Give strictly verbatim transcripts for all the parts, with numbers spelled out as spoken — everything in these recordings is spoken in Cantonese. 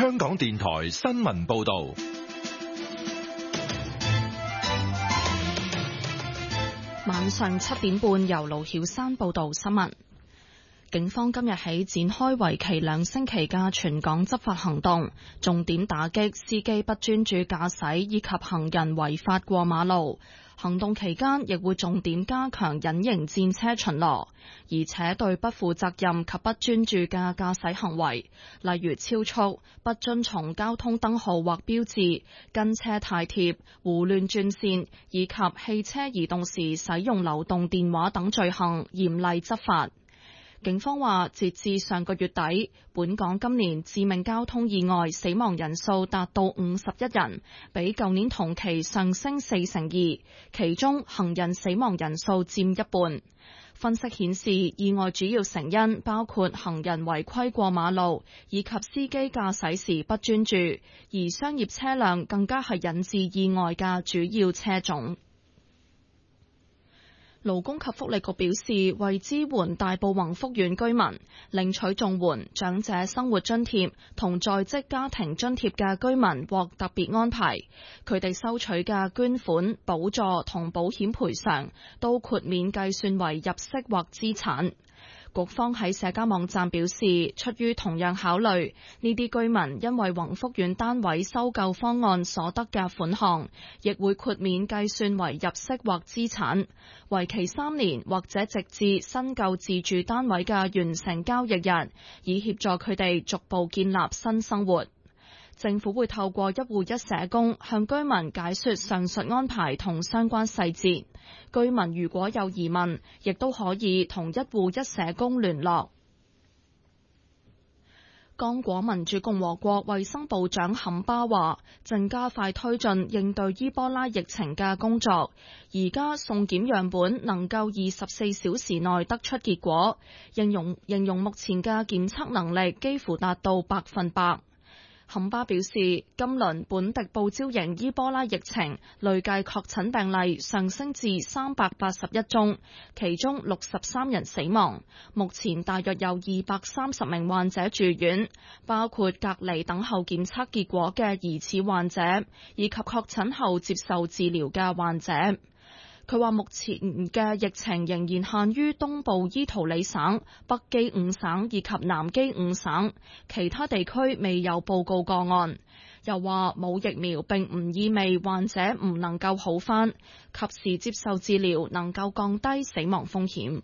香港電台新聞報道。 晚上七點半，由盧曉山報道新聞。警方今日起展開為期兩星期嘅全港執法行動，重點打擊司機不專注駕駛以及行人違法過馬路。行動期間亦會重點加強隱形戰車巡邏，而且對不負責任及不專注嘅駕駛行為，例如超速、不遵從交通燈號或標誌、跟車太貼、胡亂轉線以及汽車移動時使用流動電話等罪行嚴厲執法。警方話，截至上個月底，本港今年致命交通意外死亡人數達到五十一人，比舊年同期上升四成二，其中行人死亡人數佔一半。分析顯示，意外主要成因包括行人違規過馬路，以及司機駕駛時不專注，而商業車輛更加係引致意外嘅主要車種。勞工及福利局表示，為支援大埔宏福苑居民領取綜援、長者生活津貼同在職家庭津貼嘅居民獲特別安排，佢哋收取嘅捐款、補助同保險賠償都豁免計算為入息或資產。局方喺社交網站表示，出於同樣考慮，呢啲居民因為宏福苑單位收購方案所得嘅款項，亦會豁免計算為入息或資產，為期三年或者直至新購自住單位嘅完成交易日，以協助佢哋逐步建立新生活。政府會透過一戶一社工向居民解說上述安排同相關細節。居民如果有疑問，亦都可以同一戶一社工聯絡。剛果民主共和國衛生部長坎巴話，正加快推進應對伊波拉疫情嘅工作。而家送檢樣本能夠二十四小時內得出結果，形容形容目前嘅檢測能力幾乎達到百分百。坎巴表示，今輪本地報招型伊波拉疫情累計確診病例上升至三百八十一宗，其中六十三人死亡。目前大約有二百三十名患者住院，包括隔離等候檢測結果嘅疑似患者，以及確診後接受治療嘅患者。佢話目前嘅疫情仍然限於東部伊圖里省、北基五省以及南基五省，其他地區未有報告個案。又話冇疫苗並唔意味患者唔能夠好返，及時接受治療能夠降低死亡風險。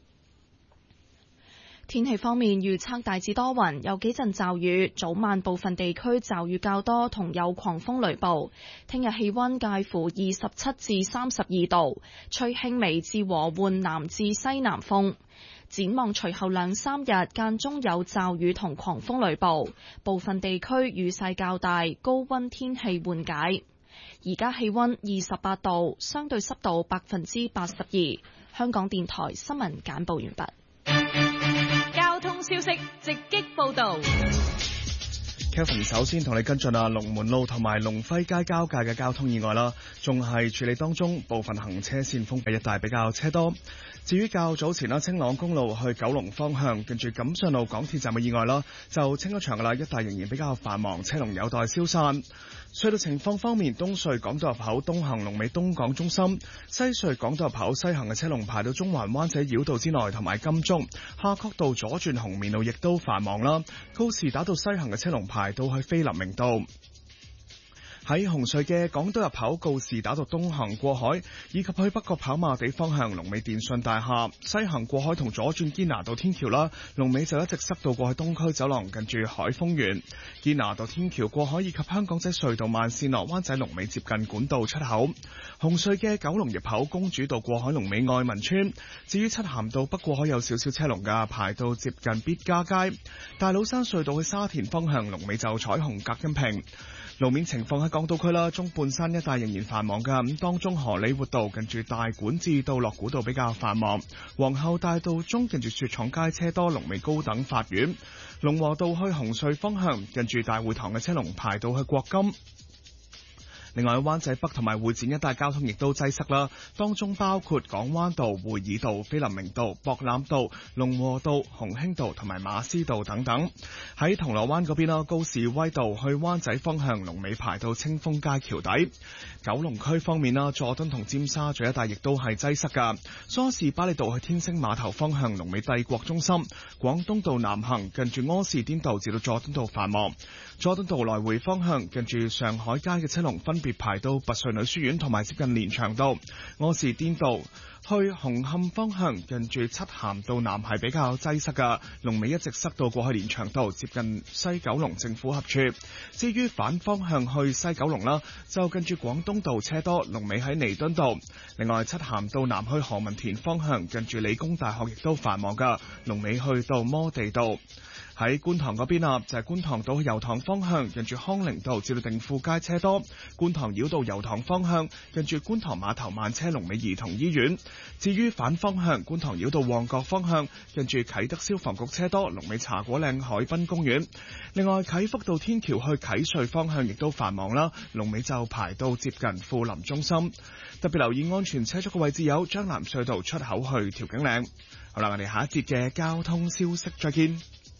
天氣方面，預測大致多雲，有幾陣驟雨，早晚部分地區驟雨較多，同有狂風雷暴。聽日氣溫介乎二十七至三十二度，吹輕微至和緩南至西南風。展望隨後兩三日間中有驟雨同狂風雷暴，部分地區雨勢較大，高溫天氣緩解。而家氣溫二十八度，相對濕度百分之八十二。香港電台新聞簡報完畢。 交通消息直擊報道。 Kevin 首先同你跟進啊，龍門路同埋龍輝街交界嘅交通意外啦，仲係處理當中，部分行車線封閉一帶比較車多。至於較早前啦，青朗公路去九龍方向，跟住錦上路港鐵站嘅意外啦，就清咗場噶啦，一帶仍然比較繁忙，車龍有待消散。隧道情況方面，東隧港島入口東行龍尾東港中心，西隧港島入口西行嘅車龍排到中環灣仔繞道之內同埋金鐘，夏慤道左轉紅棉路亦都繁忙啦，告士打道西行嘅車龍排到去菲林明道。喺紅隧嘅港島入口告士打道東行過海，以及去北角跑馬地方向龍尾電訊大廈，西行過海同左轉堅拿道天橋啦，龍尾就一直塞到過去東區走廊近住海豐園。堅拿道天橋過海以及香港仔隧道慢線落灣仔龍尾接近管道出口。紅隧嘅九龍入口公主道過海龍尾愛民村，至於漆咸道北過海有少少車龍噶，排到接近必嘉街。大老山隧道去沙田方向龍尾就彩虹隔音屏。路面情況喺港島區啦，中半山一帶仍然繁忙噶，咁當中荷里活道近住大館至到樂古道比較繁忙，皇后大道中近住雪廠街車多，龍尾高等法院，龍和道去紅隧方向近住大會堂嘅車龍排到去國金。 另外，灣仔北同埋會展一帶交通亦都擠塞啦，當中包括港灣道、會議道、菲林明道、博覽道、龍和道、鴻興道同埋馬師道等等。喺銅鑼灣嗰邊啦，高士威道去灣仔方向龍尾排到清風街橋底。九龍區方面啦，佐敦同尖沙咀一帶亦都係擠塞噶。梳士巴利道去天星碼頭方向龍尾帝國中心，廣東道南行近住柯士甸道至到佐敦道繁忙。佐敦道來回方向近住上海街嘅車龍分別排到拔萃女書院同埋接近連翔道。柯士甸道去紅磡方向近住漆咸道南係比較擠塞噶，龍尾一直塞到過去連翔道接近西九龍政府合處。至於反方向去西九龍啦，就近住廣東道車多，龍尾喺彌敦道。另外漆咸道南去何文田方向近住理工大學亦都繁忙噶，龍尾去到摩地道。喺觀塘嗰邊啊，就係、是、觀塘道去油塘方向，近住康寧道至到定富街車多；觀塘繞道油塘方向，近住觀塘碼頭慢車龍尾兒童醫院。至於反方向，觀塘繞道旺角方向，近住啟德消防局車多，龍尾茶果嶺海濱公園。另外啟福道天橋去啟隧方向亦都繁忙啦，龍尾就排到接近富林中心。特別留意安全車速嘅位置有將藍隧道出口去調景嶺。好啦，我哋下一節嘅交通消息再見。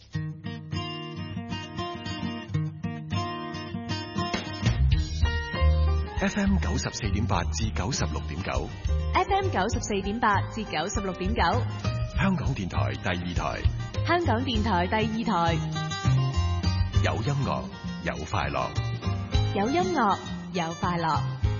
F M 九十四點八至九十六點九 F M 九十四點八至九十六點九， 香港電台第二台， 香港電台第二台， 有音樂有快樂， 有音樂有快樂。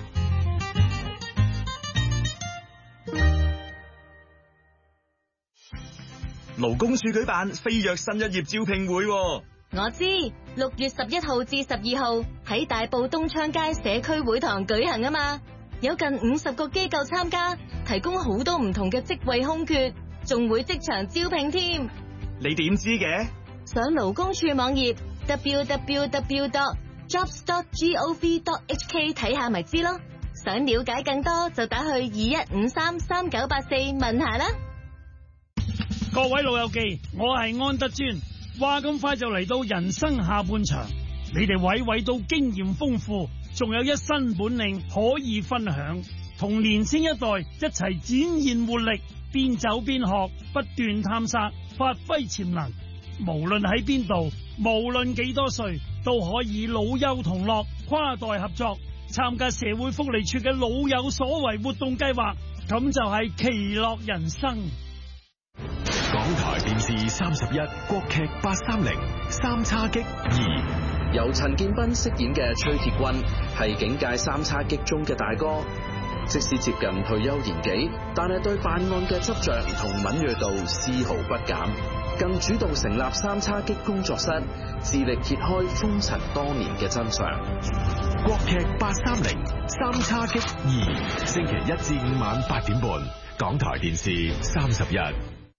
勞工處舉辦飛躍新一頁招聘會。 我知，六月十一號至十二號喺大埔東昌街社區會堂舉行啊嘛，有近五十個機構參加，提供好多唔同嘅職位空缺，仲會即場招聘添。 你點知嘅？ 上勞工處網頁 double-u double-u double-u dot jobs dot gov dot h k 睇下咪知咯。想了解更多就打去二一五三三九八四問下啦。 各位老友記，我係安德尊。話咁快就嚟到人生下半場，你哋位位都經驗豐富，仲有一身本領可以分享，同年輕一代一齊展現活力，邊走邊學，不斷探索，發揮潛能。無論喺邊度，無論幾多歲，都可以老幼同樂，跨代合作，參加社會福利處嘅老有所為活動計劃，咁就係其樂人生。 港台電視三十一國劇八三零三叉戟二， 由陳建斌飾演嘅崔鐵軍係警界三叉戟中嘅大哥，即使接近退休年紀，但係對辦案嘅執着同敏銳度絲毫不減，更主動成立三叉戟工作室，致力揭開封塵多年嘅真相。 國劇八三零三叉戟二，星期一至五晚八點半，港台電視三十一。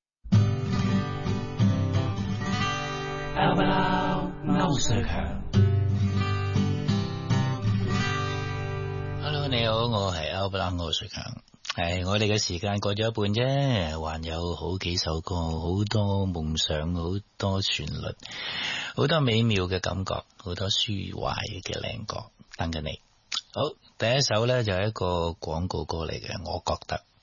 Albert 歐瑞強 ，Hello， 你好，我係 Albert 歐瑞強。係我哋嘅時間過咗一半啫，還有好幾首歌，好多夢想，好多旋律，好多美妙嘅感覺，好多舒懷嘅靚歌等緊你。好，第一首咧就係一個廣告歌嚟嘅，我覺得。